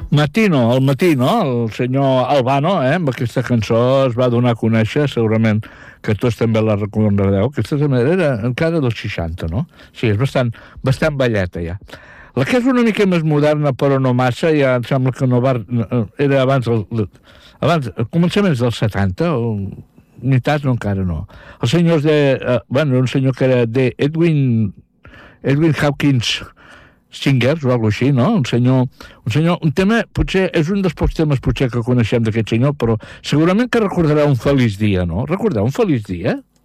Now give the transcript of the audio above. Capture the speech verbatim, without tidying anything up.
Matino, el matí, no? El senyor Albano, eh, amb aquesta cançó es va donar a conèixer, segurament que tots també la recordareu. Aquesta també era encara dels seixanta, no? Sí, és bastant, bastant velleta, ja. La que és una mica més moderna, però no massa, ja em sembla que no va... Era abans, el, abans començaments dels setanta, o ni tant, no, encara no. El senyor és de... Eh, bueno, un senyor que era de Edwin... Edwin Hawkins Singers, o alguna així, no? Un senyor... Un senyor... Un tema, potser, és un dels pocs temes, potser, que coneixem d'aquest senyor, però segurament que recordarà un feliç dia, no? Recordeu un feliç dia?